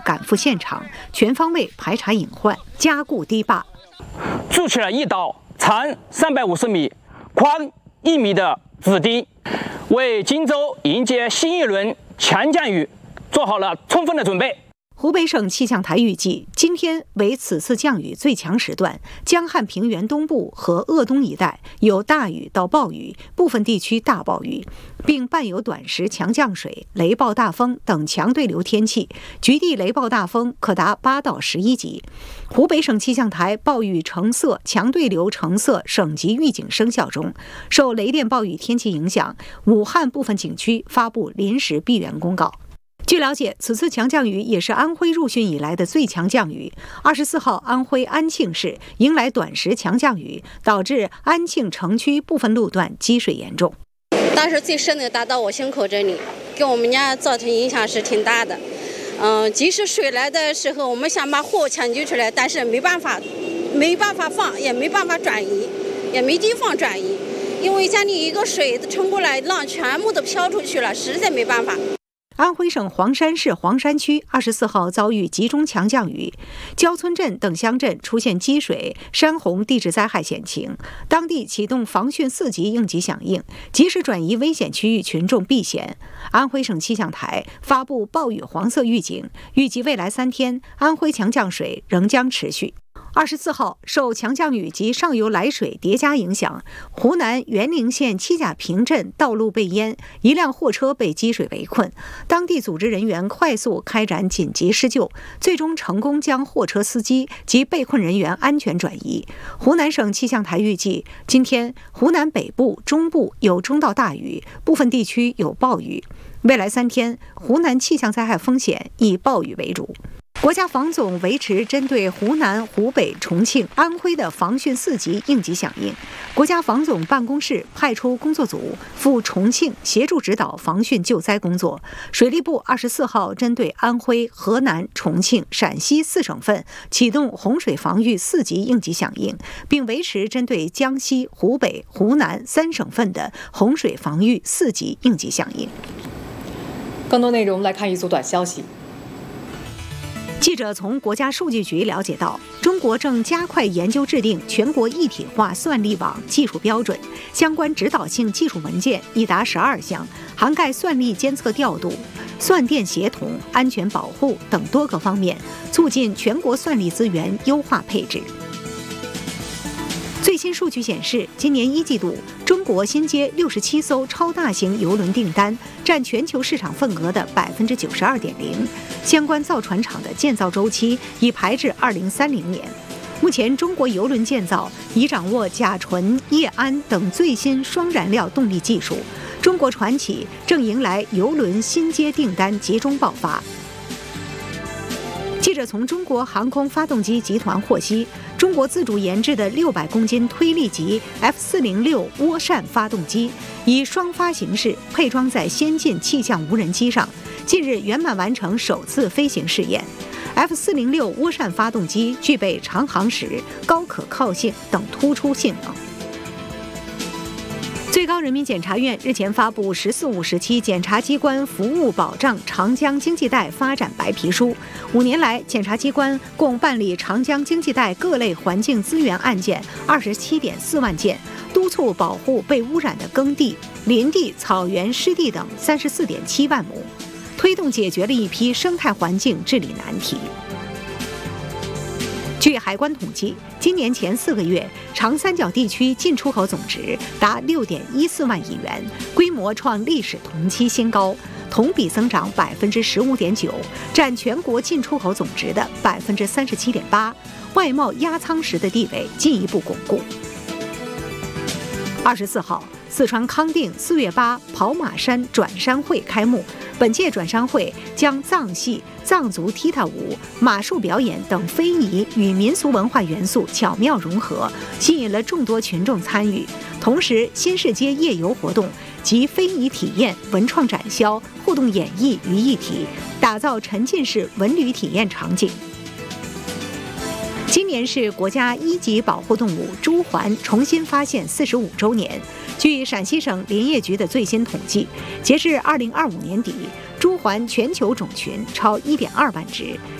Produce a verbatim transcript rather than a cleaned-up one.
赶赴现场，全方位排查隐患，加固堤坝， 筑起了一道长三百五十米、宽一米的子堤，为荆州迎接新一轮强降雨做好了充分的准备。 湖北省气象台预计，今天为此次降雨最强时段，江汉平原东部和鄂东一带有大雨到暴雨，部分地区大暴雨，并伴有短时强降水、雷暴大风等强对流天气，局地雷暴大风可达八到十一级。湖北省气象台暴雨橙色、强对流橙色省级预警生效中，受雷电暴雨天气影响，武汉部分景区发布临时闭园公告。据了解，此次强降雨也是安徽入汛以来的最强降雨。二十四号，安徽安庆市迎来短时强降雨，导致安庆城区部分路段积水严重。 当时最深的达到我胸口这里，给我们家造成影响是挺大的。嗯，即使水来的时候，我们想把货抢救出来，但是没办法，没办法放，也没办法转移，也没地方转移，因为家里一个水冲过来，浪全部都飘出去了，实在没办法。 安徽省黄山市黄山区二十四号遭遇集中强降雨，焦村镇等乡镇出现积水、山洪地质灾害险情，当地启动防汛四级应急响应，及时转移危险区域群众避险。安徽省气象台发布暴雨黄色预警，预计未来三天安徽强降水仍将持续。二十四号，受强降雨及上游来水叠加影响，湖南沅陵县七甲坪镇道路被淹，一辆货车被积水围困，当地组织人员快速开展紧急施救，最终成功将货车司机及被困人员安全转移。湖南省气象台预计，今天湖南北部、中部有中到大雨，部分地区有暴雨。未来三天，湖南气象灾害风险以暴雨为主。国家防总维持针对湖南、湖北、重庆、安徽的防汛四级应急响应。国家防总办公室派出工作组赴重庆协助指导防汛救灾工作。水利部二十四号针对安徽、河南、重庆、陕西四省份启动洪水防御四级应急响应，并维持针对江西、湖北、湖南三省份的洪水防御四级应急响应。 更多内容来看一组短消息。 记者从国家数据局了解到，中国正加快研究制定全国一体化算力网技术标准，相关指导性技术文件已达十二项，涵盖算力监测调度、算电协同、安全保护等多个方面，促进全国算力资源优化配置。最新数据显示，今年一季度，中国新接六十七艘超大型邮轮订单，占全球市场份额的百分之九十二点零。相关造船厂的建造周期已排至二零三零年。目前，中国邮轮建造已掌握甲醇、液氨等最新双燃料动力技术。中国船企正迎来邮轮新接订单集中爆发。记者从中国航空发动机集团获悉，中国自主研制的六百公斤推力级 F 四零六涡扇发动机以双发形式配装在先进气象无人机上，近日圆满完成首次飞行试验。F 四零六涡扇发动机具备长航时、高可靠性等突出性能。最高人民检察院日前发布“十四五”时期检察机关服务保障长江经济带发展白皮书。五年来，检察机关共办理长江经济带各类环境资源案件二十七点四万件，督促保护被污染的耕地、林地、草原、湿地等三十四点七万亩，推动解决了一批生态环境治理难题。据海关统计，今年前四个月，长三角地区进出口总值达六点一四万亿元，规模创历史同期新高，同比增长百分之十五点九，占全国进出口总值的百分之三十七点八，外贸压舱石的地位进一步巩固。二十四号，四川康定四月八跑马山转山会开幕。本届转山会将藏戏、藏族踢踏舞、马术表演等非遗与民俗文化元素巧妙融合，吸引了众多群众参与。同时，新市街夜游活动及非遗体验、文创展销、互动演绎于一体，打造沉浸式文旅体验场景。今年是国家一级保护动物朱鹮重新发现四十五周年。据陕西省林业局的最新统计，截至二零二五年底，朱鹮全球种群超一点二万只，